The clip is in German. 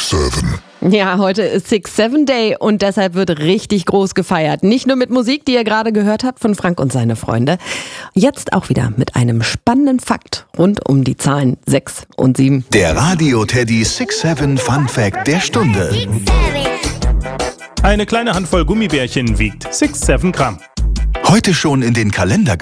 6-7. Ja, heute ist 6-7 Day und deshalb wird richtig groß gefeiert. Nicht nur mit Musik, die ihr gerade gehört habt von Frank und seine Freunde. Jetzt auch wieder mit einem spannenden Fakt rund um die Zahlen 6 und 7. Der Radio Teddy 6-7 Fun Fact der Stunde. Eine kleine Handvoll Gummibärchen wiegt 6-7 Gramm. Heute schon in den Kalender